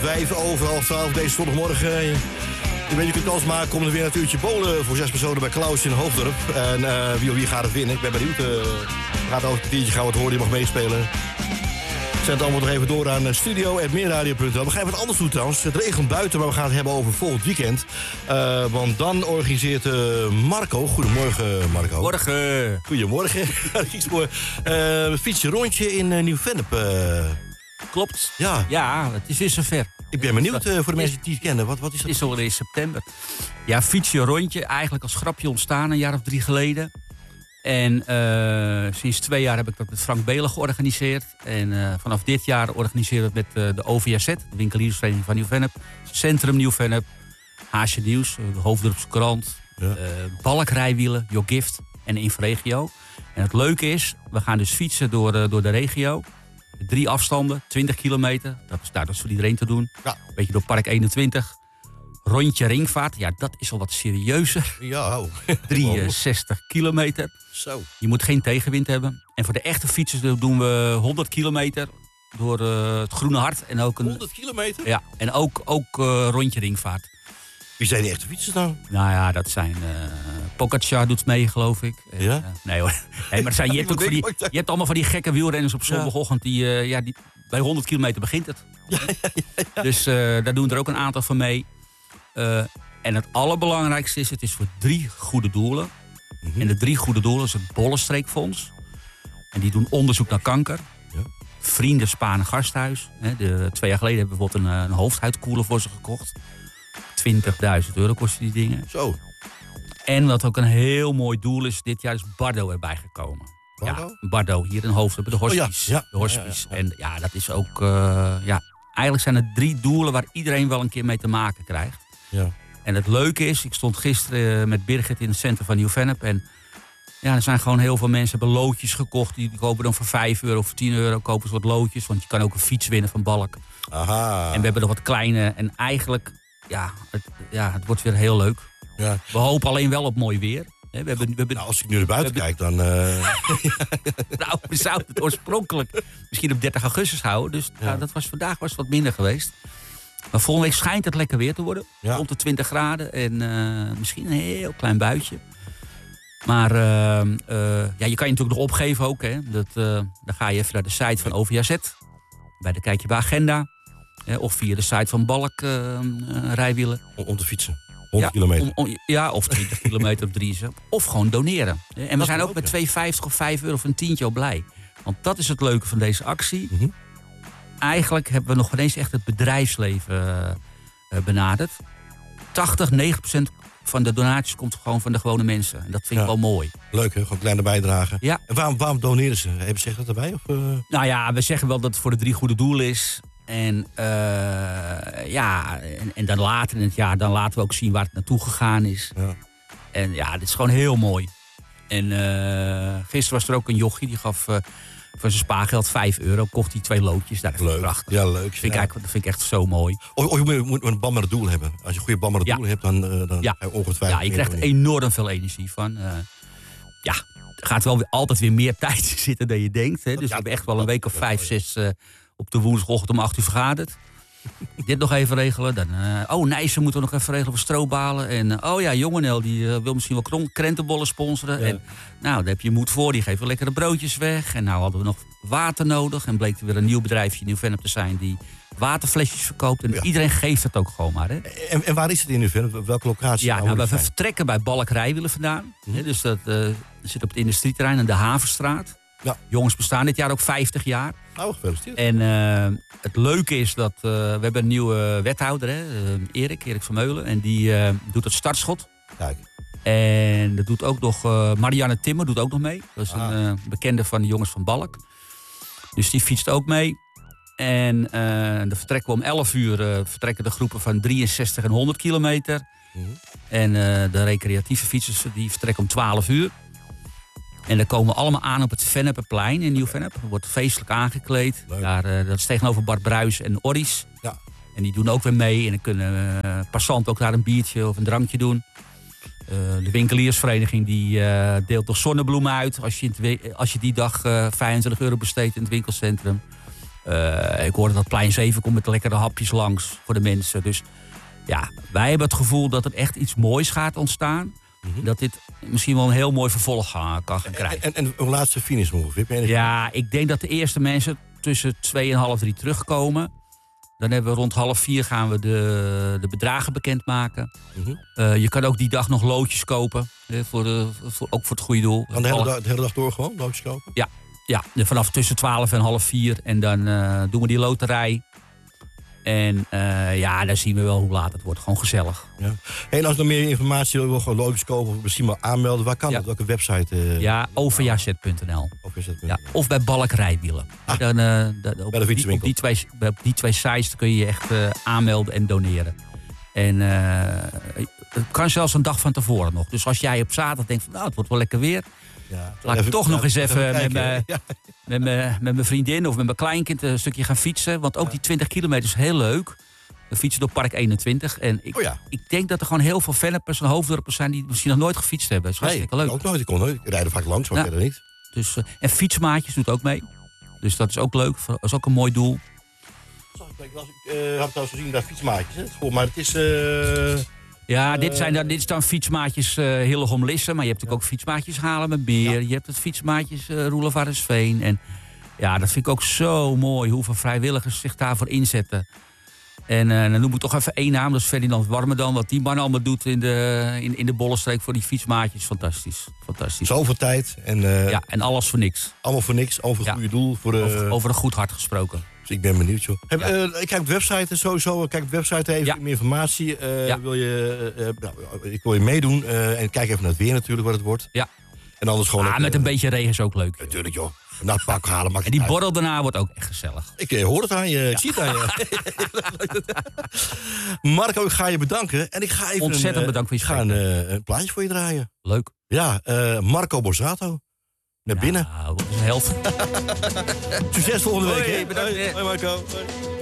5:05 deze zondagmorgen. Je weet, je kunt kans maken om er weer een uurtje bowlen voor 6 personen bij Klaus in Hoofddorp. En wie gaat het winnen? Ik ben benieuwd. Gaat over een kwartiertje gauw het horen, je mag meespelen. Zet het allemaal nog even door aan studio@meerradio.nl. We gaan even wat anders doen trouwens. Het regent buiten, maar we gaan het hebben over volgend weekend. Want dan organiseert Marco... Goedemorgen, Marco. Morgen. Goedemorgen. Fiets een rondje in Nieuw-Vennep. Klopt. Ja, het is weer zover. Ik ben benieuwd voor de mensen die het kennen. Wat is dat? Het is alweer in september. Ja, fietsje rondje. Eigenlijk als grapje ontstaan een jaar of 3 geleden. En sinds 2 jaar heb ik dat met Frank Belen georganiseerd. En vanaf dit jaar organiseren we het met de OVZ, de winkeliersvereniging van Nieuw-Vennep. Centrum Nieuw-Vennep, Haasje Nieuws, de Hoofddorpse Krant, Balkrijwielen, Your Gift en Inforegio. En het leuke is, we gaan dus fietsen door de regio. 3 afstanden, 20 kilometer. Dat is daar dus voor iedereen te doen. Ja. Een beetje door Park 21. Rondje Ringvaart, ja, dat is al wat serieuzer. Ja, 63 kilometer. Zo. Je moet geen tegenwind hebben. En voor de echte fietsers doen we 100 kilometer door het Groene Hart. En ook 100 kilometer? Ja, en ook rondje Ringvaart. Wie zijn die echte fietsers dan? Nou ja, dat zijn... Pogacar doet mee, geloof ik. Ja? Nee hoor. Nee, maar je hebt allemaal van die gekke wielrenners op zondagochtend die bij 100 kilometer begint het. Ja. Dus daar doen er ook een aantal van mee. En het allerbelangrijkste is, het is voor 3 goede doelen. Mm-hmm. En de 3 goede doelen is het Bollenstreekfonds. En die doen onderzoek naar kanker. Ja. Vrienden Spaan Gasthuis. 2 jaar geleden hebben we bijvoorbeeld een hoofdhuidkoeler voor ze gekocht. €20.000 kosten die dingen. Zo. En wat ook een heel mooi doel is, dit jaar is Bardo erbij gekomen. Bardo? Ja, Bardo, hier in Hoofddorp, de hospice. Ja. De hospice. Ja. En ja, dat is ook... eigenlijk zijn het 3 doelen waar iedereen wel een keer mee te maken krijgt. Ja. En het leuke is, ik stond gisteren met Birgit in het centrum van Nieuw-Vennep. En ja, er zijn gewoon heel veel mensen hebben loodjes gekocht. Die kopen dan voor €5 of €10 kopen ze wat loodjes. Want je kan ook een fiets winnen van Balk. Aha. En we hebben nog wat kleine. En eigenlijk, het wordt weer heel leuk. Ja. We hopen alleen wel op mooi weer. We hebben, nou, als ik nu naar buiten kijk, dan... Nou, we zouden het oorspronkelijk misschien op 30 augustus houden. Dus vandaag was het wat minder geweest. Maar volgende week schijnt het lekker weer te worden. Ja. Rond de 20 graden en misschien een heel klein buitje. Maar je kan je natuurlijk nog opgeven ook. Hè. Dan ga je even naar de site van OVZ. Dan kijk je bij agenda. Of via de site van Balk rijwielen. Om te fietsen. 100 kilometer. Of 20 kilometer op 3. Of gewoon doneren. En we zijn ook met €2,50 of €5 of een tientje al blij. Want dat is het leuke van deze actie. Mm-hmm. Eigenlijk hebben we nog ineens echt het bedrijfsleven benaderd. 80-90% van de donaties komt gewoon van de gewone mensen. En dat vind ik wel mooi. Leuk, hè? Gewoon kleine bijdrage. Ja. En waarom doneren ze? Hebben ze dat erbij? Of, Nou ja, we zeggen wel dat het voor de 3 goede doelen is. En en dan later in het jaar, dan laten we ook zien waar het naartoe gegaan is. Ja. En ja, dit is gewoon heel mooi. En gisteren was er ook een jochie die gaf voor zijn spaargeld €5. Kocht hij 2 loodjes. Dat is leuk. prachtig. Ja, leuk. Dat vind ik echt zo mooi. Je moet een band met het doel hebben. Als je een goede band met het doel hebt, dan ga je ongetwijfeld... Ja, je krijgt er enorm veel energie van. Er gaat wel altijd weer meer tijd zitten dan je denkt. Hè. Dus we hebben echt wel een week of 5, 6 op de woensdagochtend om 8 uur vergaderd. Dit nog even regelen. Dan, Nijssen moeten we nog even regelen voor stroobalen. En Jongenel die wil misschien wel krentenbollen sponsoren. Ja. En daar heb je moed voor. Die geven lekkere broodjes weg. En nou hadden we nog water nodig. En bleek er weer een nieuw bedrijfje in Nieuw-Vennep te zijn die waterflesjes verkoopt. En iedereen geeft het ook gewoon maar. Hè. En waar is het in Nieuw-Vennep? Op welke locatie? Ja, we vertrekken bij Balk Rijwielen vandaan. Mm-hmm. Dus dat zit op het industrieterrein aan de Havenstraat. Ja. Jongens bestaan dit jaar ook 50 jaar. Oh, gefeliciteerd. En het leuke is dat we hebben een nieuwe wethouder, Erik Vermeulen. En die doet het startschot. Kijk. En dat doet ook nog Marianne Timmer doet ook nog mee. Dat is een bekende van de jongens van Balk. Dus die fietst ook mee. En dan vertrekken we om 11 uur vertrekken de groepen van 63 en 100 kilometer. Mm-hmm. En de recreatieve fietsers die vertrekken om 12 uur. En dan komen we allemaal aan op het Venneppenplein in Nieuw-Vennep. Er wordt feestelijk aangekleed. Dat is tegenover Bart Bruijs en Orries. Ja. En die doen ook weer mee. En dan kunnen passanten ook daar een biertje of een drankje doen. De winkeliersvereniging die deelt nog zonnebloemen uit. Als je die dag €25 besteedt in het winkelcentrum. Ik hoorde dat Plein 7 komt met lekkere hapjes langs voor de mensen. Dus ja, wij hebben het gevoel dat er echt iets moois gaat ontstaan. Dat dit misschien wel een heel mooi vervolg kan gaan krijgen. En een laatste finish move? Ja, ik denk dat de eerste mensen tussen 2 en half 3 terugkomen. Dan hebben we rond 3:30 gaan we de bedragen bekendmaken. Je kan ook die dag nog loodjes kopen. Ook voor het goede doel. Dan de hele dag door gewoon loodjes kopen? Ja, vanaf tussen 12 en half 4. En dan doen we die loterij. En dan zien we wel hoe laat het wordt. Gewoon gezellig. Ja. En als je nog meer informatie wil, gewoon loodjes kopen of misschien wel aanmelden. Waar kan dat? Welke website? Overjazet.nl. Ja, of bij Balk Rijwielen. Op die twee sites kun je je echt aanmelden en doneren. En het kan zelfs een dag van tevoren nog. Dus als jij op zaterdag denkt van het wordt wel lekker weer. Ja, laat ik toch nog eens even met mijn vriendin of met mijn kleinkind een stukje gaan fietsen. Want ook die 20 kilometer is heel leuk. We fietsen door Park 21. En ik denk dat er gewoon heel veel Vennepers en Hoofddorpers zijn die misschien nog nooit gefietst hebben. Dat is hartstikke leuk. Ook nooit. Ik rijd er vaak langs, maar verder niet. Dus, en Fietsmaatjes doet ook mee. Dus dat is ook leuk. Dat is ook een mooi doel. Ik had het al gezien bij Fietsmaatjes. Maar het is... dit is dan Fietsmaatjes Hillegom-Lisse. Maar je hebt natuurlijk ook Fietsmaatjes Haarlemmermeer. Je hebt het Fietsmaatjes Roelofarensveen. En ja, dat vind ik ook zo mooi. Hoeveel vrijwilligers zich daarvoor inzetten. En dan noem ik toch even één naam. Dat is Ferdinand Warmerdam. Wat die man allemaal doet in de Bollenstreek voor die Fietsmaatjes. Fantastisch. Zoveel tijd. En alles voor niks. Allemaal voor niks. Over het goede doel. Over een goed hart gesproken. Dus ik ben benieuwd, joh. Ik kijk op de website sowieso. Kijk op de website even meer informatie. Ik wil je meedoen. En kijk even naar het weer natuurlijk, wat het wordt. Ja. En anders gewoon... met een beetje regen is ook leuk. Natuurlijk, joh. Een natpak halen. En die borrel daarna wordt ook echt gezellig. Ik hoor het aan je. Ik zie het aan je. Marco, ik ga je bedanken. En ik ga even ontzettend bedankt voor je ga een plaatje voor je draaien. Leuk. Ja, Marco Borsato. Naar binnen. Dat is een held. Succes volgende week. Hoi, bedankt. Hoi Marco. Hoi.